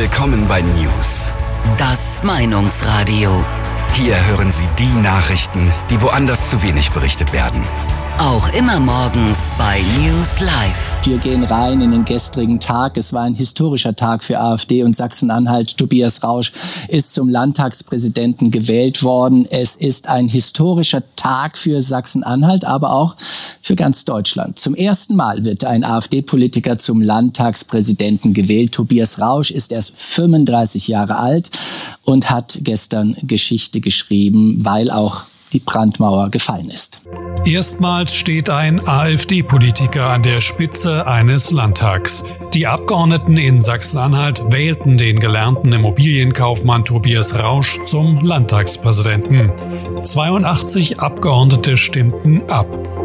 Willkommen bei News. Das Meinungsradio. Hier hören Sie die Nachrichten, die woanders zu wenig berichtet werden. Auch immer morgens bei News Live. Wir gehen rein in den gestrigen Tag. Es war ein historischer Tag für AfD und Sachsen-Anhalt. Tobias Rausch ist zum Landtagspräsidenten gewählt worden. Es ist ein historischer Tag für Sachsen-Anhalt, aber auch für ganz Deutschland. Zum ersten Mal wird ein AfD-Politiker zum Landtagspräsidenten gewählt. Tobias Rausch ist erst 35 Jahre alt und hat gestern Geschichte geschrieben, weil auch die Brandmauer gefallen ist. Erstmals steht ein AfD-Politiker an der Spitze eines Landtags. Die Abgeordneten in Sachsen-Anhalt wählten den gelernten Immobilienkaufmann Tobias Rausch zum Landtagspräsidenten. 82 Abgeordnete stimmten ab.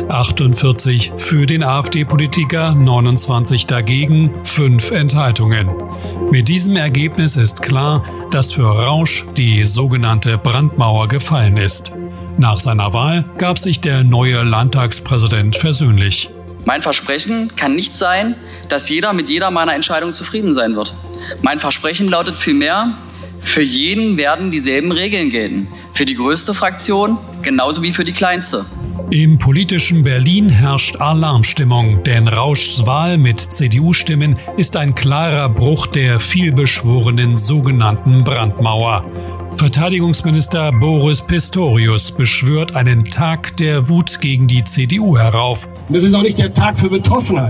48 für den AfD-Politiker, 29 dagegen, 5 Enthaltungen. Mit diesem Ergebnis ist klar, dass für Rausch die sogenannte Brandmauer gefallen ist. Nach seiner Wahl gab sich der neue Landtagspräsident versöhnlich. Mein Versprechen kann nicht sein, dass jeder mit jeder meiner Entscheidungen zufrieden sein wird. Mein Versprechen lautet vielmehr, für jeden werden dieselben Regeln gelten. Für die größte Fraktion genauso wie für die kleinste. Im politischen Berlin herrscht Alarmstimmung, denn Rauschs Wahl mit CDU-Stimmen ist ein klarer Bruch der vielbeschworenen sogenannten Brandmauer. Verteidigungsminister Boris Pistorius beschwört einen Tag der Wut gegen die CDU herauf. Das ist auch nicht der Tag für Betroffenheit.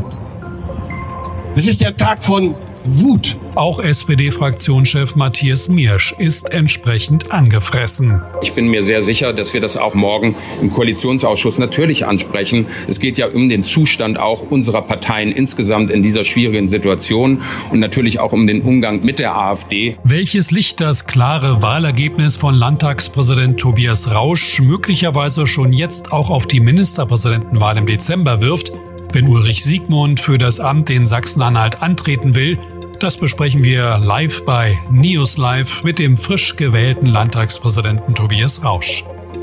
Das ist der Tag von Wut. Auch SPD-Fraktionschef Matthias Miersch ist entsprechend angefressen. Ich bin mir sehr sicher, dass wir das auch morgen im Koalitionsausschuss natürlich ansprechen. Es geht ja um den Zustand auch unserer Parteien insgesamt in dieser schwierigen Situation und natürlich auch um den Umgang mit der AfD. Welches Licht das klare Wahlergebnis von Landtagspräsident Tobias Rausch möglicherweise schon jetzt auch auf die Ministerpräsidentenwahl im Dezember wirft, wenn Ulrich Siegmund für das Amt in Sachsen-Anhalt antreten will, das besprechen wir live bei News Live mit dem frisch gewählten Landtagspräsidenten Tobias Rausch.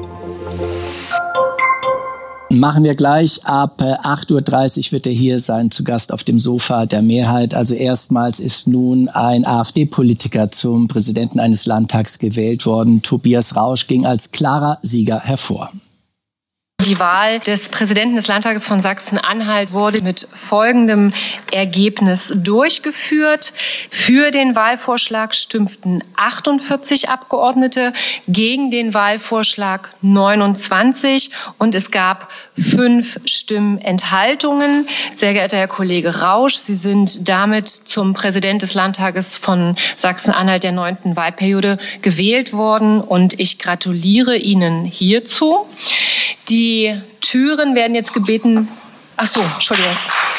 Machen wir gleich. Ab 8.30 Uhr wird er hier sein, zu Gast auf dem Sofa der Mehrheit. Also erstmals ist nun ein AfD-Politiker zum Präsidenten eines Landtags gewählt worden. Tobias Rausch ging als klarer Sieger hervor. Die Wahl des Präsidenten des Landtages von Sachsen-Anhalt wurde mit folgendem Ergebnis durchgeführt. Für den Wahlvorschlag stimmten 48 Abgeordnete, gegen den Wahlvorschlag 29 und es gab 5 Stimmenthaltungen. Sehr geehrter Herr Kollege Rausch, Sie sind damit zum Präsident des Landtages von Sachsen-Anhalt der 9. Wahlperiode gewählt worden und ich gratuliere Ihnen hierzu. Die Türen werden jetzt gebeten. Ach so, Entschuldigung.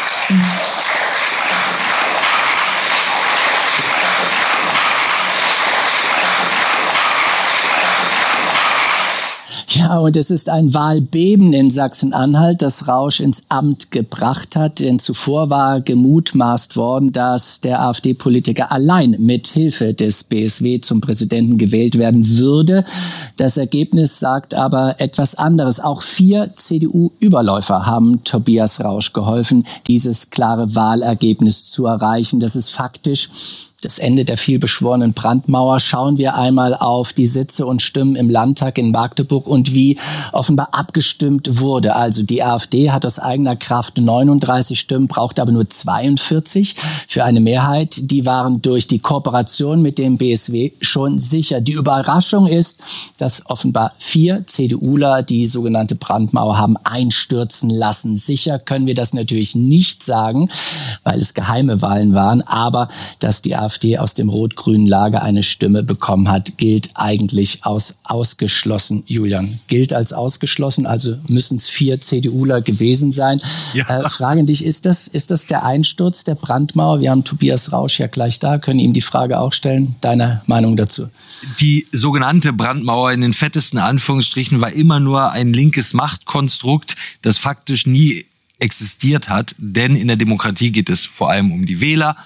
Ja, und es ist ein Wahlbeben in Sachsen-Anhalt, das Rausch ins Amt gebracht hat. Denn zuvor war gemutmaßt worden, dass der AfD-Politiker allein mit Hilfe des BSW zum Präsidenten gewählt werden würde. Das Ergebnis sagt aber etwas anderes. Auch 4 CDU-Überläufer haben Tobias Rausch geholfen, dieses klare Wahlergebnis zu erreichen. Das ist faktisch das Ende der vielbeschworenen Brandmauer. Schauen wir einmal auf die Sitze und Stimmen im Landtag in Magdeburg und wie offenbar abgestimmt wurde. Also die AfD hat aus eigener Kraft 39 Stimmen, braucht aber nur 42 für eine Mehrheit. Die waren durch die Kooperation mit dem BSW schon sicher. Die Überraschung ist, dass offenbar 4 CDUler die sogenannte Brandmauer haben einstürzen lassen. Sicher können wir das natürlich nicht sagen, weil es geheime Wahlen waren, aber dass die AfD aus dem rot-grünen Lager eine Stimme bekommen hat, gilt eigentlich als ausgeschlossen, Julian. Gilt als ausgeschlossen, also müssen es 4 CDUler gewesen sein. Ja. Frage an dich, ist das der Einsturz der Brandmauer? Wir haben Tobias Rausch ja gleich da, können ihm die Frage auch stellen. Deine Meinung dazu? Die sogenannte Brandmauer in den fettesten Anführungsstrichen war immer nur ein linkes Machtkonstrukt, das faktisch nie existiert hat, denn in der Demokratie geht es vor allem um die Wähler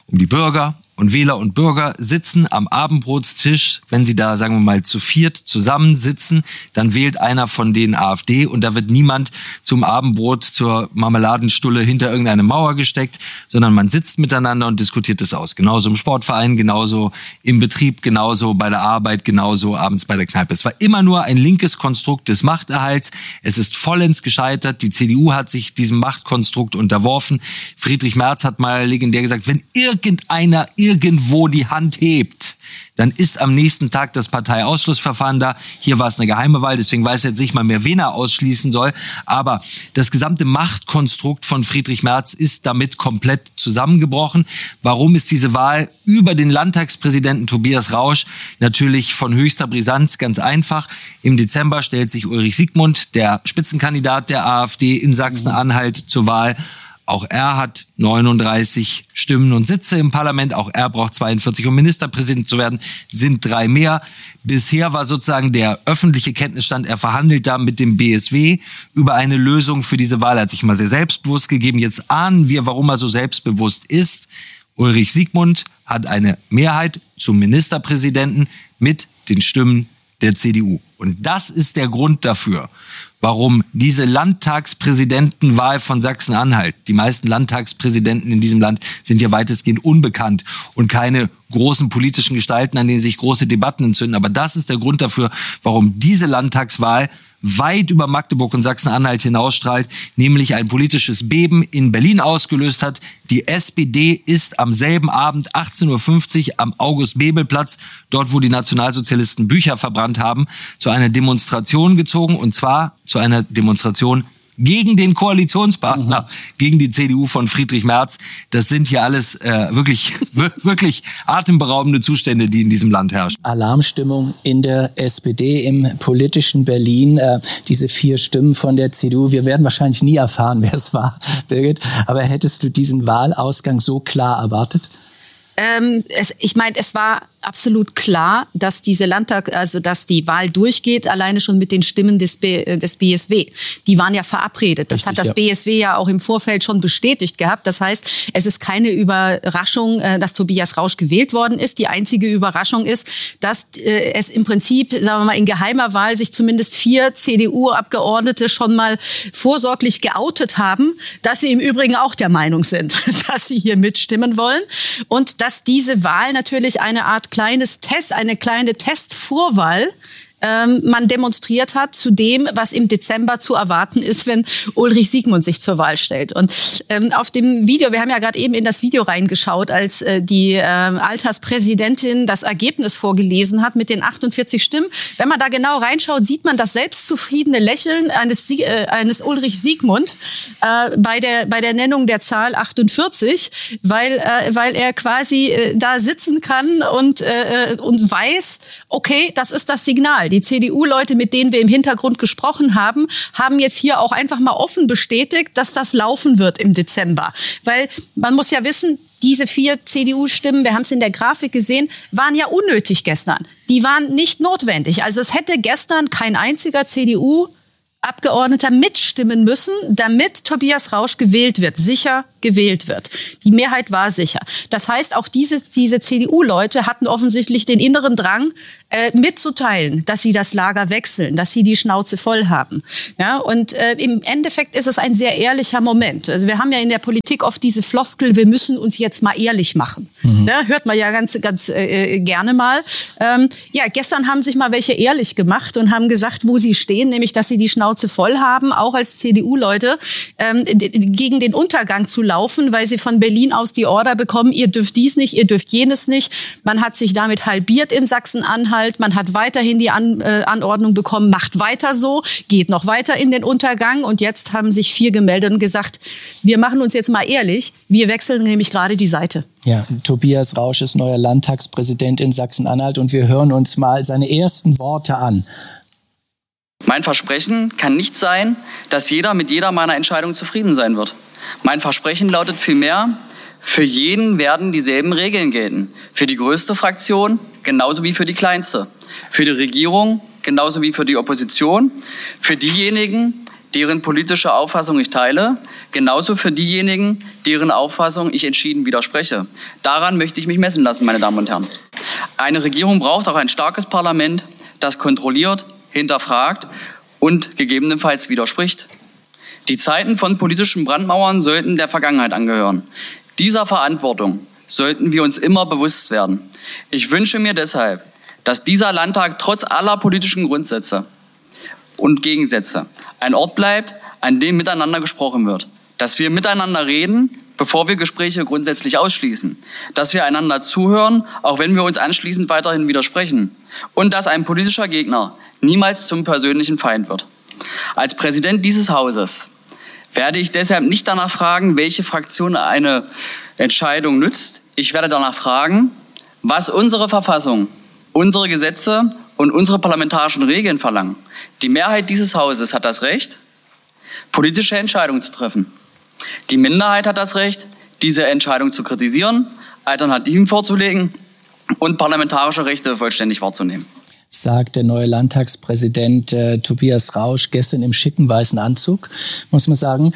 um die Bürger und Wähler und Bürger sitzen am Abendbrotstisch. Wenn sie da, sagen wir mal, zu viert zusammensitzen, dann wählt einer von denen AfD und da wird niemand zum Abendbrot, zur Marmeladenstulle hinter irgendeine Mauer gesteckt, sondern man sitzt miteinander und diskutiert es aus. Genauso im Sportverein, genauso im Betrieb, genauso bei der Arbeit, genauso abends bei der Kneipe. Es war immer nur ein linkes Konstrukt des Machterhalts. Es ist vollends gescheitert. Die CDU hat sich diesem Machtkonstrukt unterworfen. Friedrich Merz hat mal legendär gesagt, wenn irgendeiner irgendwo die Hand hebt, dann ist am nächsten Tag das Parteiausschlussverfahren da. Hier war es eine geheime Wahl, deswegen weiß jetzt nicht mal mehr, wen er ausschließen soll. Aber das gesamte Machtkonstrukt von Friedrich Merz ist damit komplett zusammengebrochen. Warum ist diese Wahl über den Landtagspräsidenten Tobias Rausch natürlich von höchster Brisanz? Ganz einfach. Im Dezember stellt sich Ulrich Siegmund, der Spitzenkandidat der AfD in Sachsen-Anhalt, zur Wahl. Auch er hat 39 Stimmen und Sitze im Parlament. Auch er braucht 42, um Ministerpräsident zu werden. Sind 3 mehr. Bisher war sozusagen der öffentliche Kenntnisstand, er verhandelt da mit dem BSW über eine Lösung für diese Wahl. Er hat sich mal sehr selbstbewusst gegeben. Jetzt ahnen wir, warum er so selbstbewusst ist. Ulrich Siegmund hat eine Mehrheit zum Ministerpräsidenten mit den Stimmen der CDU. Und das ist der Grund dafür, warum diese Landtagspräsidentenwahl von Sachsen-Anhalt, die meisten Landtagspräsidenten in diesem Land sind ja weitestgehend unbekannt und keine großen politischen Gestalten, an denen sich große Debatten entzünden. Aber das ist der Grund dafür, warum diese Landtagswahl weit über Magdeburg und Sachsen-Anhalt hinausstrahlt, nämlich ein politisches Beben in Berlin ausgelöst hat. Die SPD ist am selben Abend 18:50 Uhr am August-Bebel-Platz, dort wo die Nationalsozialisten Bücher verbrannt haben, zu einer Demonstration gezogen, und zwar zu einer Demonstration gegen den Koalitionspartner, gegen die CDU von Friedrich Merz. Das sind hier alles wirklich atemberaubende Zustände, die in diesem Land herrschen. Alarmstimmung in der SPD, im politischen Berlin. Diese 4 Stimmen von der CDU. Wir werden wahrscheinlich nie erfahren, wer es war, Birgit. Aber hättest du diesen Wahlausgang so klar erwartet? Ich meine, es war absolut klar, dass dass die Wahl durchgeht, alleine schon mit den Stimmen des BSW. Die waren ja verabredet. Das hat das BSW ja auch im Vorfeld schon bestätigt gehabt. Das heißt, es ist keine Überraschung, dass Tobias Rausch gewählt worden ist. Die einzige Überraschung ist, dass es im Prinzip, sagen wir mal, in geheimer Wahl sich zumindest 4 CDU-Abgeordnete schon mal vorsorglich geoutet haben, dass sie im Übrigen auch der Meinung sind, dass sie hier mitstimmen wollen. Und dass diese Wahl natürlich eine kleine Testvorwahl man demonstriert hat zu dem, was im Dezember zu erwarten ist, wenn Ulrich Siegmund sich zur Wahl stellt. Und auf dem Video, wir haben ja gerade eben in das Video reingeschaut, als die Alterspräsidentin das Ergebnis vorgelesen hat mit den 48 Stimmen. Wenn man da genau reinschaut, sieht man das selbstzufriedene Lächeln eines Ulrich Siegmund bei der Nennung der Zahl 48, weil er quasi da sitzen kann und weiß, okay, das ist das Signal. Die CDU-Leute, mit denen wir im Hintergrund gesprochen haben, haben jetzt hier auch einfach mal offen bestätigt, dass das laufen wird im Dezember. Weil man muss ja wissen, diese 4 CDU-Stimmen, wir haben es in der Grafik gesehen, waren ja unnötig gestern. Die waren nicht notwendig. Also es hätte gestern kein einziger CDU-Abgeordneter mitstimmen müssen, damit Tobias Rausch gewählt wird, sicher gewählt wird. Die Mehrheit war sicher. Das heißt, auch diese CDU-Leute hatten offensichtlich den inneren Drang, mitzuteilen, dass sie das Lager wechseln, dass sie die Schnauze voll haben. Ja, und im Endeffekt ist es ein sehr ehrlicher Moment. Also wir haben ja in der Politik oft diese Floskel, wir müssen uns jetzt mal ehrlich machen. Ja, hört man ja ganz gerne mal. Gestern haben sich mal welche ehrlich gemacht und haben gesagt, wo sie stehen, nämlich, dass sie die Schnauze voll haben, auch als CDU-Leute, gegen den Untergang zu laufen, weil sie von Berlin aus die Order bekommen, ihr dürft dies nicht, ihr dürft jenes nicht. Man hat sich damit halbiert in Sachsen-Anhalt. Man hat weiterhin die Anordnung bekommen, macht weiter so, geht noch weiter in den Untergang. Und jetzt haben sich 4 gemeldet und gesagt, wir machen uns jetzt mal ehrlich, wir wechseln nämlich gerade die Seite. Ja, Tobias Rausch ist neuer Landtagspräsident in Sachsen-Anhalt und wir hören uns mal seine ersten Worte an. Mein Versprechen kann nicht sein, dass jeder mit jeder meiner Entscheidungen zufrieden sein wird. Mein Versprechen lautet vielmehr, für jeden werden dieselben Regeln gelten. Für die größte Fraktion genauso wie für die kleinste. Für die Regierung genauso wie für die Opposition. Für diejenigen, deren politische Auffassung ich teile, genauso für diejenigen, deren Auffassung ich entschieden widerspreche. Daran möchte ich mich messen lassen, meine Damen und Herren. Eine Regierung braucht auch ein starkes Parlament, das kontrolliert, hinterfragt und gegebenenfalls widerspricht. Die Zeiten von politischen Brandmauern sollten der Vergangenheit angehören. Dieser Verantwortung sollten wir uns immer bewusst werden. Ich wünsche mir deshalb, dass dieser Landtag trotz aller politischen Grundsätze und Gegensätze ein Ort bleibt, an dem miteinander gesprochen wird. Dass wir miteinander reden, bevor wir Gespräche grundsätzlich ausschließen. Dass wir einander zuhören, auch wenn wir uns anschließend weiterhin widersprechen. Und dass ein politischer Gegner niemals zum persönlichen Feind wird. Als Präsident dieses Hauses werde ich deshalb nicht danach fragen, welche Fraktion eine Entscheidung nützt. Ich werde danach fragen, was unsere Verfassung, unsere Gesetze und unsere parlamentarischen Regeln verlangen. Die Mehrheit dieses Hauses hat das Recht, politische Entscheidungen zu treffen. Die Minderheit hat das Recht, diese Entscheidung zu kritisieren, Alternativen vorzulegen und parlamentarische Rechte vollständig wahrzunehmen. Sagt der neue Landtagspräsident Tobias Rausch gestern im schicken weißen Anzug, muss man sagen.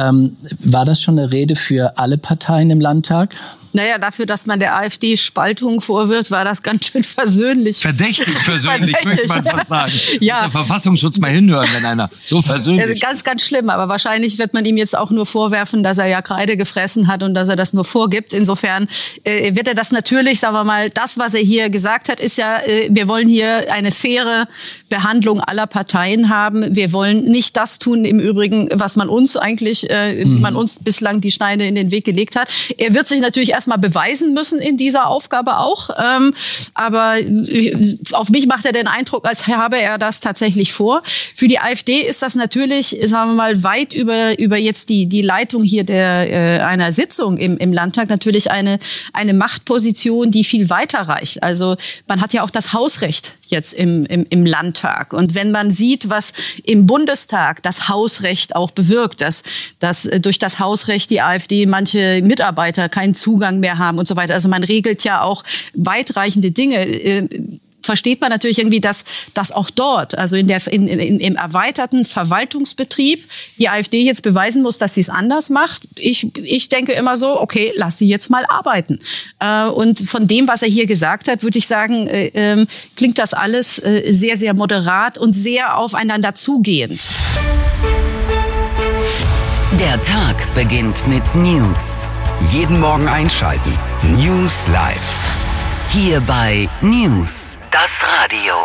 War das schon eine Rede für alle Parteien im Landtag? Naja, dafür, dass man der AfD Spaltung vorwirft, war das ganz schön versöhnlich. Verdächtig versöhnlich, möchte man fast sagen. Ja. Muss der Verfassungsschutz mal hinhören, wenn einer so versöhnlich ist. Ganz, ganz schlimm. Aber wahrscheinlich wird man ihm jetzt auch nur vorwerfen, dass er ja Kreide gefressen hat und dass er das nur vorgibt. Insofern wird er das natürlich, sagen wir mal, das, was er hier gesagt hat, ist ja, wir wollen hier eine faire Behandlung aller Parteien haben. Wir wollen nicht das tun, im Übrigen, was man uns eigentlich, man uns bislang die Steine in den Weg gelegt hat. Er wird sich natürlich erstmal beweisen müssen in dieser Aufgabe auch. Aber auf mich macht er den Eindruck, als habe er das tatsächlich vor. Für die AfD ist das natürlich, sagen wir mal, weit über jetzt die Leitung hier einer Sitzung im Landtag natürlich eine Machtposition, die viel weiter reicht. Also man hat ja auch das Hausrecht jetzt im Landtag. Und wenn man sieht, was im Bundestag das Hausrecht auch bewirkt, dass durch das Hausrecht die AfD manche Mitarbeiter keinen Zugang mehr haben und so weiter. Also man regelt ja auch weitreichende Dinge. Versteht man natürlich irgendwie, dass auch dort, also im erweiterten Verwaltungsbetrieb, die AfD jetzt beweisen muss, dass sie es anders macht. Ich denke immer so, okay, lass sie jetzt mal arbeiten. Und von dem, was er hier gesagt hat, würde ich sagen, klingt das alles sehr, sehr moderat und sehr aufeinander zugehend. Der Tag beginnt mit News. Jeden Morgen einschalten. News Live. Hier bei News, das Radio.